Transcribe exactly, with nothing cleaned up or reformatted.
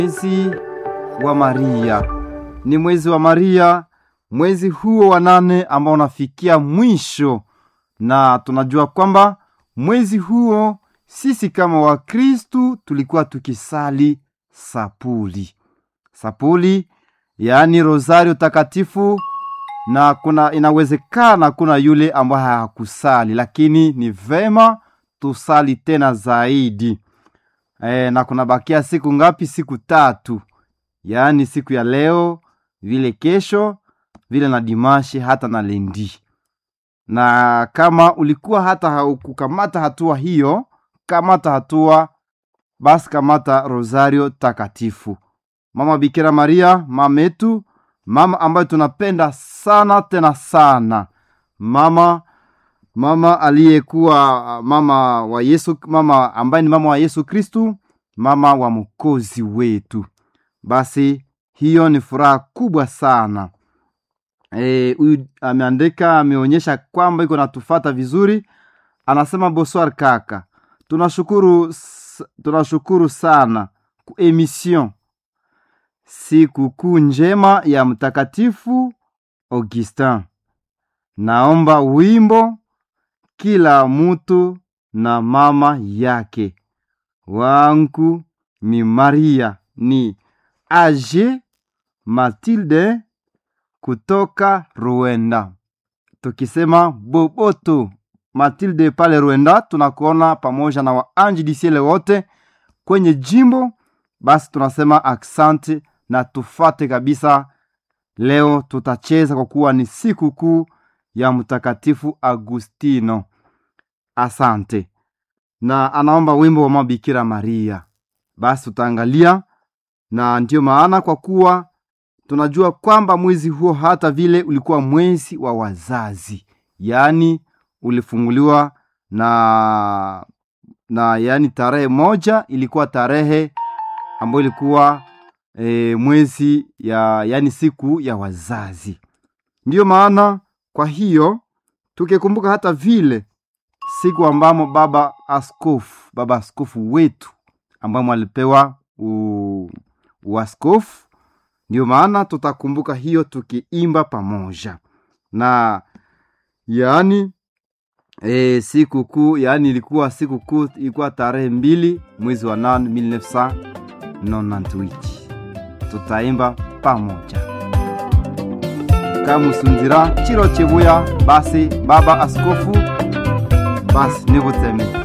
Mwezi wa Maria. Ni mwezi wa Maria, mwezi huo wa nane ambao unafikia mwisho, na tunajua kwamba mwezi huo sisi kama Wakristu tulikuwa tukisali sapuli. Sapuli yaani rosario takatifu, na kuna inawezekana kuna yule ambaye hakusali, lakini ni vema tusali tena zaidi. E, na kuna bakia siku ngapi? Siku tatu. Yaani siku ya leo, vile kesho, vile na dimashi, hata na lendi. Na kama ulikuwa hata haukukamata hatua hiyo, kamata hatua, basi kamata rosario takatifu. Mama Bikira Maria, mama yetu, mama ambaye tunapenda sana tena sana. Mama Mama aliyekuwa mama wa Yesu, mama ambaye ni mama wa Yesu Kristu, mama wa Mwokozi wetu. Basi hiyo ni furaha kubwa sana. Eh, huyu ameandika, ameonyesha kwamba iko natufuata vizuri. Anasema bonsoir kaka. Tunashukuru tunashukuru sana ku emission. Siku kuu njema ya Mtakatifu Augustin. Naomba wimbo kila mtu na mama yake. Wangu ni Maria, ni Age Matilde kutoka Rwanda. Tukisema Boboto Matilde pale Rwanda, tunakuona pamoja na waanji disiele wote kwenye jimbo. Basi tunasema asante na tufate kabisa. Leo tutacheza kwa kuwa ni siku kuu ya Mtakatifu Agustino. Asante. Na anaomba wimbo wa Mama Bikira Maria. Basi tutaangalia, na ndio maana kwa kuwa tunajua kwamba mwezi huo hata vile ulikuwa mwezi wa wazazi. Yaani ulifunguliwa na na yani tarehe moja ilikuwa tarehe ambayo ilikuwa e, mwezi ya yani siku ya wazazi. Ndio maana kwa hiyo tukikumbuka hata vile siku ambamo baba askofu, baba askofu wetu ambamo alipewa u, uaskofu, ndio maana tutakumbuka hiyo tukiimba pamoja. Na yani e, siku kuu, yani ilikuwa siku kuu, ilikuwa tarehe mbili mwezi wa nane mille neuf cent quatre-vingt-dix-huit. Tutaimba pamoja. Kamusunzira chiro chebuya, basi baba askofu, basi nivuteme.